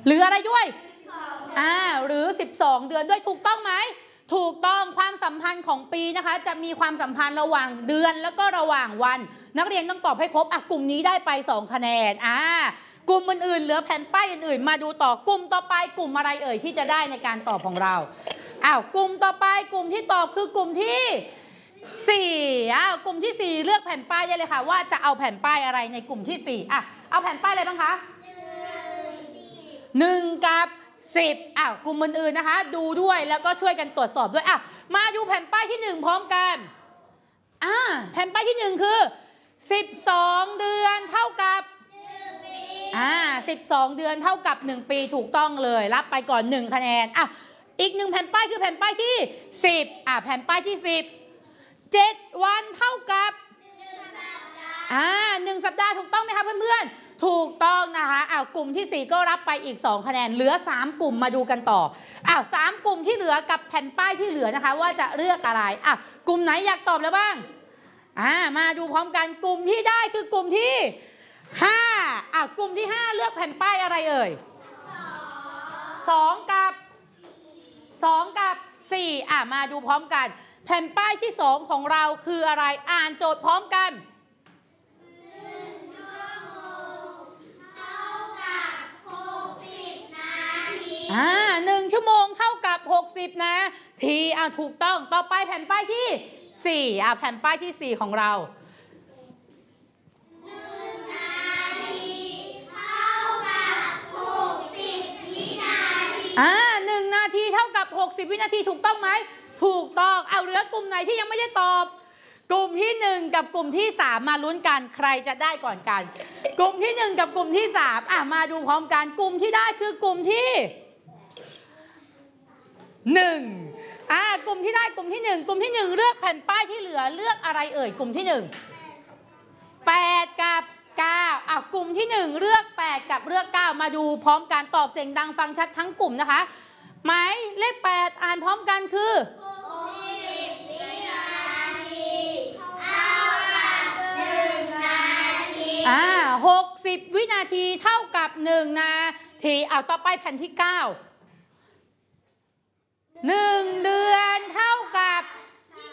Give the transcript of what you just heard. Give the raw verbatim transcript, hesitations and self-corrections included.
หรืออะไรด้วยอ่าหรือสิบสองเดือนด้วยถูกต้องไหมถูกต้องความสัมพันธ์ของปีนะคะจะมีความสัมพันธ์ระหว่างเดือนแล้วก็ระหว่างวันนักเรียนต้องตอบให้ครบอ่ะกลุ่มนี้ได้ไปสองคะแนนอ่ากลุ่มอื่นๆเหลือแผ่นป้ายอื่นๆมาดูต่อกลุ่มต่อไปกลุ่มอะไรเอ่ยที่จะได้ในการตอบของเราอ้าวกลุ่มต่อไปกลุ่มที่ตอบคือกลุ่มที่สี่อ้าวกลุ่มที่สี่เลือกแผ่นป้ายได้เลยค่ะว่าจะเอาแผ่นป้ายอะไรในกลุ่มที่สี่อ่ะเอาแผ่นป้ายอะไรบ้างคะหนึ่งกับสิบอ้าวกลุ่มอื่นๆนะคะดูด้วยแล้วก็ช่วยกันตรวจสอบด้วยอ่ะมาดูแผ่นป้ายที่หนึ่งพร้อมกันอ่าแผ่นป้ายที่หนึ่งคือสิบสองเดือนเท่ากับอ่าสิบสองเดือนเท่ากับหนึ่งปีถูกต้องเลยรับไปก่อนหนึ่งคะแนนอ่ะอีกหนึ่งแผ่นป้ายคือแผ่นป้ายที่สิบอ่ะแผ่นป้ายที่สิบเจ็ดวันเท่ากับอ่าหนึ่งสัปดาห์ถูกต้องไหมคะเพื่อนๆถูกต้องนะคะอ้าวกลุ่มที่สี่ก็รับไปอีกสองคะแนนเหลือสามกลุ่มมาดูกันต่ออ้าวสามกลุ่มที่เหลือกับแผ่นป้ายที่เหลือนะคะว่าจะเลือกอะไรอ่ะกลุ่มไหนอยากตอบแล้วบ้างอ่ามาดูพร้อมกันกลุ่มที่ได้คือกลุ่มที่ห้าอ่ะกลุ่มที่ห้าเลือกแผ่นป้ายอะไรเอ่ยสองกับสองกับสี่อ่ะมาดูพร้อมกันแผ่นป้ายที่สองของเราคืออะไรอ่านโจทย์พร้อมกันอ่าหนึ่งชั่วโมงเท่ากับหกสิบนาทีอ่ะถูกต้องต่อไปแผ่นป้ายที่สี่อ่ะแผ่นป้ายที่สี่ของเราหนึ่งนาทีเท่ากับหกสิบวินาทีอ่าหนึ่งนาทีเท่ากับหกสิบวินาทีถูกต้องไหมถูกต้องเอาเหลือกลุ่มไหนที่ยังไม่ได้ตอบกลุ่มที่หนึ่งกับกลุ่มที่สามมาลุ้นกันใครจะได้ก่อนกันกลุ่มที่หนึ่งกับกลุ่มที่สามอ่ะมาดูพร้อมกันกลุ่มที่ได้คือกลุ่มที่หนึ่งอ่ากลุ่มที่ได้กลุ่มที่หนึ่งกลุ่มที่หนึ่งเลือกแผ่นป้ายที่เหลือเลือกอะไรเอ่ยกลุ่มที่หนึ่งแปดกับเก้าอ่ากลุ่มที่หนึ่งเลือกแปดกับเลือกเก้ามาดูพร้อมกันตอบเสียงดังฟังชัดทั้งกลุ่มนะคะหมายเลขแปดอ่านพร้อมกันคืออ่าหกสิบวินาทีเท่ากับหนึ่งนาทีเอาต่อไปแผ่นที่เก้าหนึ่งเดือนเท่ากับ